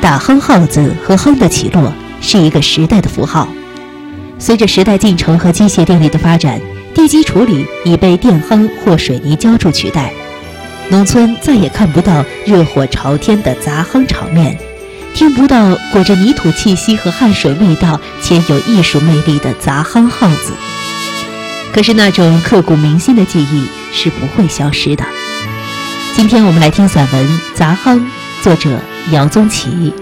打哼号子和哼的起落是一个时代的符号。随着时代进程和机械电力的发展，地基处理已被电夯或水泥浇筑取代，农村再也看不到热火朝天的砸夯场面，听不到裹着泥土气息和汗水味道且有艺术魅力的砸夯号子。可是那种刻骨铭心的记忆是不会消失的。今天我们来听散文《砸夯》，作者姚宗奇。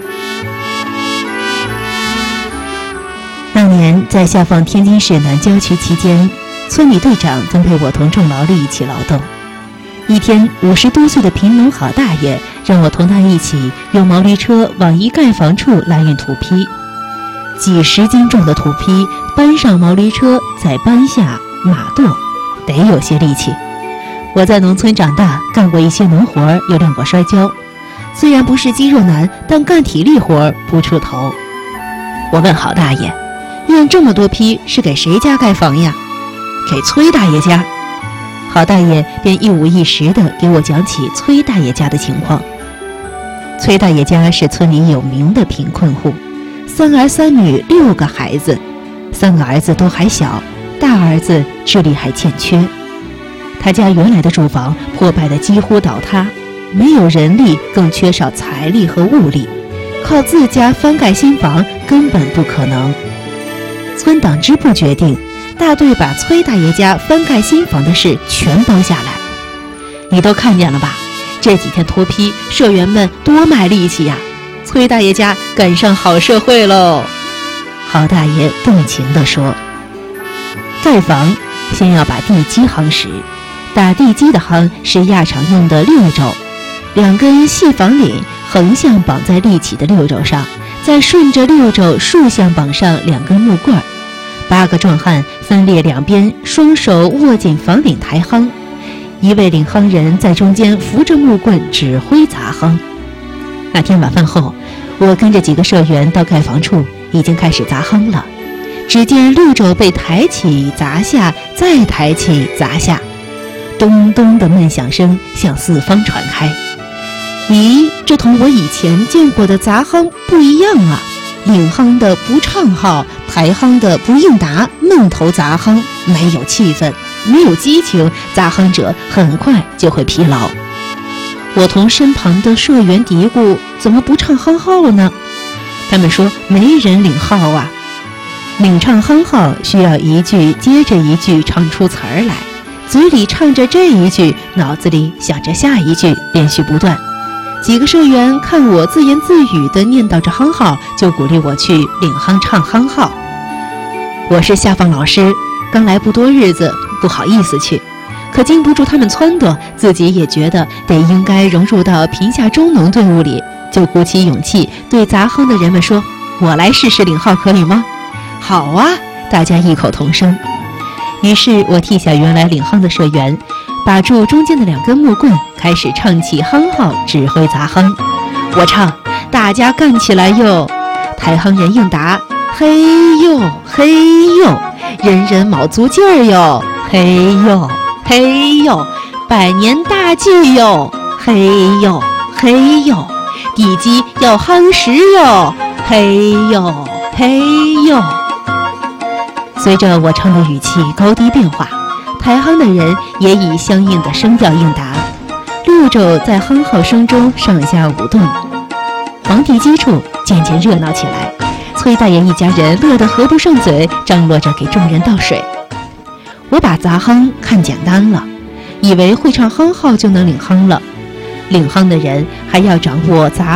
那年在下放天津市南郊区期间，村里队长分配我同重劳力一起劳动。一天，50多岁的贫农好大爷让我同他一起用毛驴车往一盖房处拉运土坯。几10斤重的土坯搬上毛驴车，再搬下马垛，得有些力气。我在农村长大，干过一些农活，又练过摔跤，虽然不是肌肉男，但干体力活不出头。我问好大爷，运这么多坯是给谁家盖房呀？给崔大爷家。好大爷便一五一十地给我讲起崔大爷家的情况。崔大爷家是村里有名的贫困户，3儿3女6个孩子，3个儿子都还小，大儿子智力还欠缺。他家原来的住房破败得几乎倒塌，没有人力，更缺少财力和物力，靠自家翻盖新房根本不可能。村党支部决定，大队把崔大爷家翻盖新房的事全包下来。你都看见了吧？这几天脱坯，社员们多卖力气呀！崔大爷家赶上好社会喽。郝大爷动情地说：盖房先要把地基夯实，打地基的夯是压场用的6轴，2根细房领横向绑在立起的6轴上，再顺着6轴竖向绑上2根木棍，8个壮汉分列两边，双手握紧房领抬夯，一位领夯人在中间扶着木棍指挥砸夯。那天晚饭后，我跟着几个社员到盖房处，已经开始砸夯了。只见6轴被抬起砸下，再抬起砸下，咚咚的闷响声向四方传开。咦，这同我以前见过的砸夯不一样啊！领夯的不唱号，抬夯的不应答，闷头砸夯，没有气氛，没有激情，砸夯者很快就会疲劳。我同身旁的社员嘀咕，怎么不唱夯号呢？他们说没人领号啊。领唱夯号需要一句接着一句唱出词儿来，嘴里唱着这一句，脑子里想着下一句，连续不断。几个社员看我自言自语地念叨着夯号，就鼓励我去领夯唱夯号。我是下放老师，刚来不多日子，不好意思去，可经不住他们撺掇，自己也觉得应该融入到贫下中农队伍里，就鼓起勇气对砸夯的人们说：我来试试领号可以吗？好啊，大家异口同声。于是我替下原来领夯的社员，把住中间的2根木棍，开始唱起夯号，指挥砸夯。我唱：大家干起来哟！抬夯人应答：嘿哟嘿哟！人人卯足劲儿哟！嘿哟嘿哟！百年大计哟！嘿哟嘿哟！地基要夯实哟！嘿哟嘿哟！随着我唱的语气高低变化，抬夯的人也以相应的声调应答，6轴在夯号声中上下舞动。房地基处渐渐热闹起来，崔大爷一家人乐得合不上嘴，张罗着给众人倒水。我把砸夯看简单了，以为会唱夯号就能领夯了。领夯的人还要掌握砸